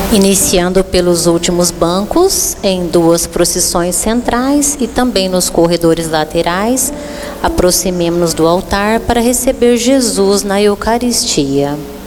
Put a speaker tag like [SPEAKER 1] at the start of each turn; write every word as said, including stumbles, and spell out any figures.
[SPEAKER 1] Iniciando pelos últimos bancos, em duas procissões centrais e também nos corredores laterais, aproximemo-nos do altar para receber Jesus na Eucaristia.